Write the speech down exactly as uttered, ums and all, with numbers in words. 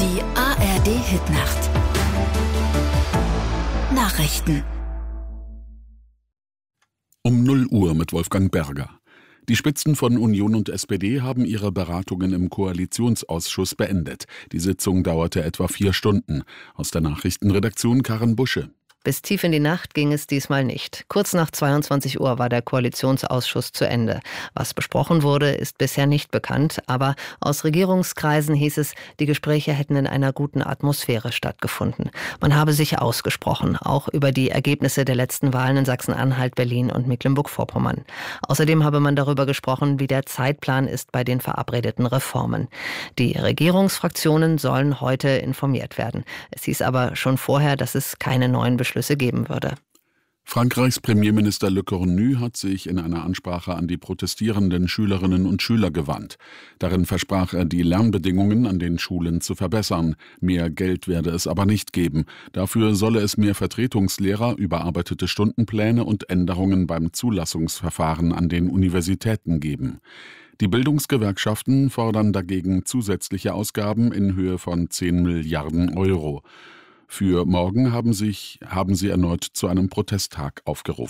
Die A R D-Hitnacht. Nachrichten. Um null Uhr mit Wolfgang Berger. Die Spitzen von Union und S P D haben ihre Beratungen im Koalitionsausschuss beendet. Die Sitzung dauerte etwa vier Stunden. Aus der Nachrichtenredaktion Karin Busche. Bis tief in die Nacht ging es diesmal nicht. Kurz nach zweiundzwanzig Uhr war der Koalitionsausschuss zu Ende. Was besprochen wurde, ist bisher nicht bekannt, aber aus Regierungskreisen hieß es, die Gespräche hätten in einer guten Atmosphäre stattgefunden. Man habe sich ausgesprochen, auch über die Ergebnisse der letzten Wahlen in Sachsen-Anhalt, Berlin und Mecklenburg-Vorpommern. Außerdem habe man darüber gesprochen, wie der Zeitplan ist bei den verabredeten Reformen. Die Regierungsfraktionen sollen heute informiert werden. Es hieß aber schon vorher, dass es keine neuen Beschlüsse geben würde. Frankreichs Premierminister Le Cornu hat sich in einer Ansprache an die protestierenden Schülerinnen und Schüler gewandt. Darin versprach er, die Lernbedingungen an den Schulen zu verbessern. Mehr Geld werde es aber nicht geben. Dafür solle es mehr Vertretungslehrer, überarbeitete Stundenpläne und Änderungen beim Zulassungsverfahren an den Universitäten geben. Die Bildungsgewerkschaften fordern dagegen zusätzliche Ausgaben in Höhe von zehn Milliarden Euro. Für morgen haben, sich, haben sie erneut zu einem Protesttag aufgerufen.